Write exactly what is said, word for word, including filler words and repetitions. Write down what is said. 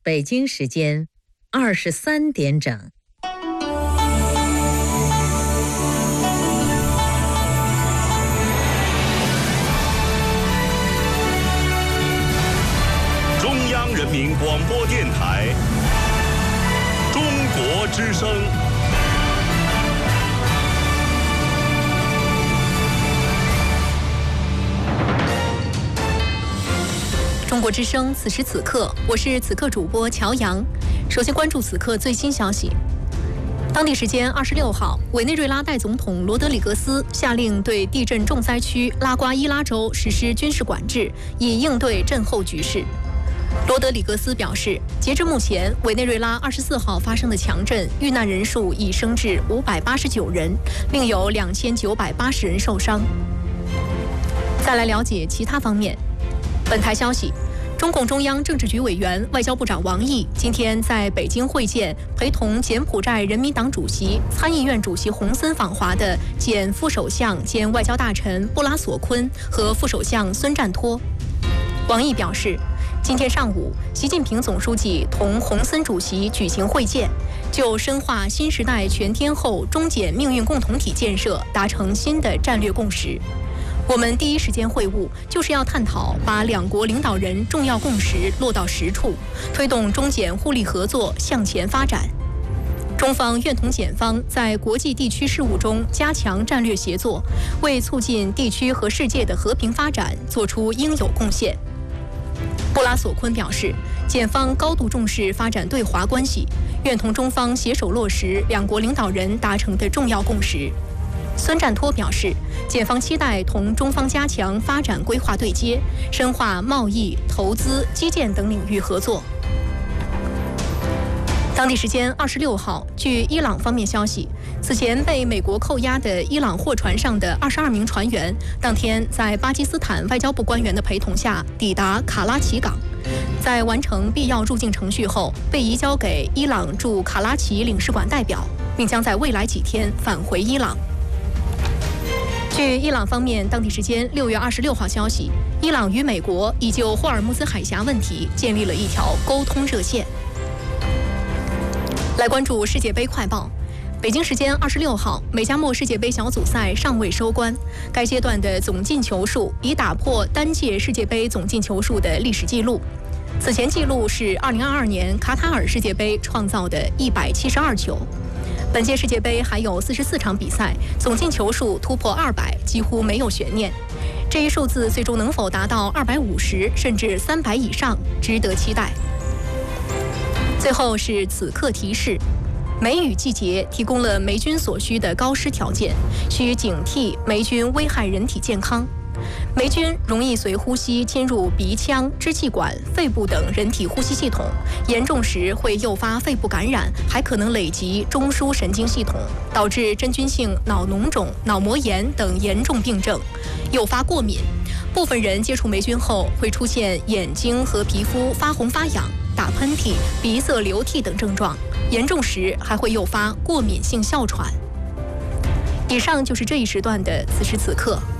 北京时间二十三点整。 中央人民广播电台《中国之声》。 中国之声，此时此刻，我是此刻主播乔阳。首先关注此刻最新消息。当地时间二十六号，委内瑞拉代总统罗德里格斯下令对地震重灾区拉瓜伊拉州实施军事管制，以应对震后局势。罗德里格斯表示，截至目前，委内瑞拉二十四号发生的强震，遇难人数已升至五百八十九人，另有两千九百八十人受伤。再来了解其他方面。本台消息，中共中央政治局委员、外交部长王毅今天在北京会见陪同柬埔寨人民党主席、参议院主席洪森访华的柬副首相兼外交大臣布拉索昆和副首相孙占托。王毅表示，今天上午，习近平总书记同洪森主席举行会见，就深化新时代全天候中柬命运共同体建设达成新的战略共识。我们第一时间会晤，就是要探讨把两国领导人重要共识落到实处，推动中柬互利合作向前发展。中方愿同柬方在国际地区事务中加强战略协作，为促进地区和世界的和平发展做出应有贡献。布拉索昆表示，柬方高度重视发展对华关系，愿同中方携手落实两国领导人达成的重要共识。孙占托表示，检方期待同中方加强发展规划对接，深化贸易、投资、基建等领域合作。当地时间二十六号，据伊朗方面消息，此前被美国扣押的伊朗货船上的二十二名船员，当天在巴基斯坦外交部官员的陪同下抵达卡拉奇港，在完成必要入境程序后，被移交给伊朗驻卡拉奇领事馆代表，并将在未来几天返回伊朗。据伊朗方面当地时间六月二十六号消息，伊朗与美国已就霍尔木兹海峡问题建立了一条沟通热线。来关注世界杯快报。北京时间二十六号，美加墨世界杯小组赛尚未收官，该阶段的总进球数已打破单届世界杯总进球数的历史纪录。此前纪录是二零二二年卡塔尔世界杯创造的一百七十二球。本届世界杯还有四十四场比赛，总进球数突破二百，几乎没有悬念。这一数字最终能否达到二百五十甚至三百以上，值得期待。最后是此刻提示：梅雨季节提供了霉菌所需的高湿条件，需警惕霉菌危害人体健康。霉菌容易随呼吸侵入鼻腔、支气管、肺部等人体呼吸系统，严重时会诱发肺部感染，还可能累及中枢神经系统，导致真菌性脑脓肿、脑膜炎等严重病症，诱发过敏。部分人接触霉菌后会出现眼睛和皮肤发红发痒、打喷嚏、鼻塞流涕等症状，严重时还会诱发过敏性哮喘。以上就是这一时段的此时此刻。